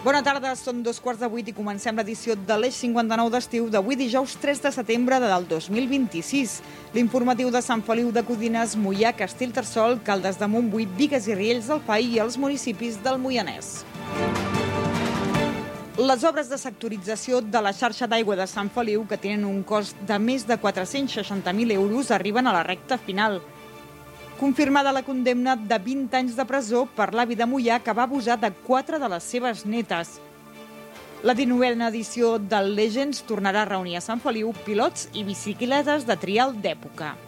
Bona tarda, són 2:15 i comencem l'edició de l'Eix 59 d'estiu d'avui dijous 3 de setembre del 2026. L'informatiu de Sant Feliu de Codines, Moià, Castellterçol, Caldes de Montbui, Bigues i Riells del FAI i els municipis del Moianès. Les obres de sectorització de la xarxa d'aigua de Sant Feliu, que tenen un cost de més de 460.000 euros, arriben a la recta final. Confirmada la condemna de 20 anys de presó per l'avi de Moià, que va abusar de 4 de les seves netes. La 19a edició del Legends tornarà a reunir a Sant Feliu pilots i bicicletes de trial d'època.